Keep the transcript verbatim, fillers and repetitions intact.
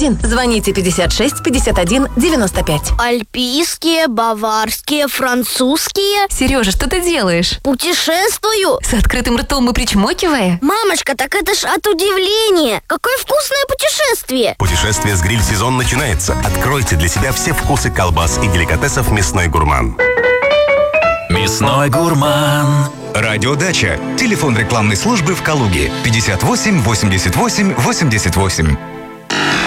один. Звоните пятьдесят шесть пятьдесят один девяносто пять. Альпийские, баварские, французские. Сережа, что ты делаешь? Путешествую. С открытым ртом и причмокивая? Мамочка, так это ж от удивления. Какое вкусное путешествие. Путешествие с гриль-сезон начинается. Откройте для себя все вкусы колбас и деликатесов «Мясной гурман». Мясной гурман. Радиодача. Телефон рекламной службы в Калуге. пятьдесят восемь восемьдесят восемь восемьдесят восемь.